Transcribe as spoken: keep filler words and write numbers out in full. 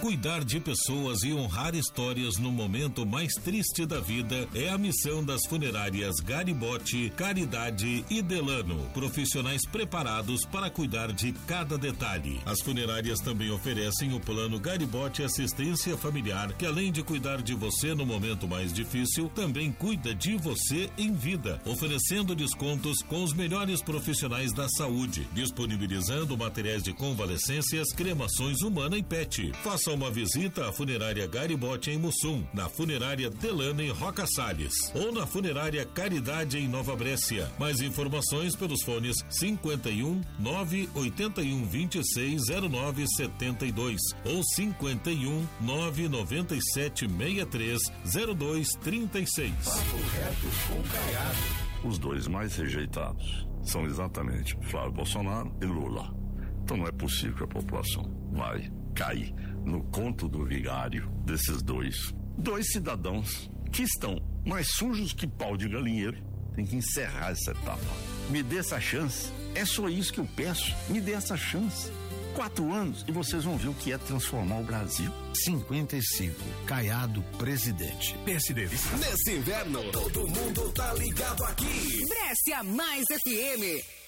Cuidar de pessoas e honrar histórias no momento mais triste da vida é a missão das funerárias Garibotti, Caridade e Delano. Profissionais preparados para cuidar de cada detalhe. As funerárias também oferecem o plano Garibotti Assistência Familiar, que além de cuidar de você no momento mais difícil, também cuida de você em vida, oferecendo descontos com os melhores profissionais da saúde, disponibilizando materiais de convalescências, cremações humana e pet. Faça uma visita à funerária Garibotti em Mussum, na funerária Delano em Roca Salles, ou na funerária Caridade em Nova Brécia. Mais informações pelos fones cinquenta e um, nove oitenta e um, vinte e seis, zero nove setenta e dois ou cinquenta e um, nove noventa e sete, sessenta e três, zero dois trinta e seis. Papo Reto com Caiado. Os dois mais rejeitados são exatamente Flávio Bolsonaro e Lula. Então não é possível que a população vai cair no conto do vigário desses dois. Dois cidadãos que estão mais sujos que pau de galinheiro. Tem que encerrar essa etapa. Me dê essa chance. É só isso que eu peço. Me dê essa chance. Quatro anos e vocês vão ver o que é transformar o Brasil. cinquenta e cinco, Caiado presidente. P S D. Nesse inverno, todo mundo tá ligado aqui. Brescia Mais F M.